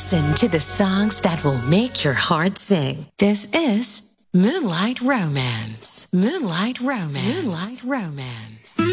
Listen to the songs that will make your heart sing. This is Moonlight Romance. Moonlight Romance. Moonlight Romance.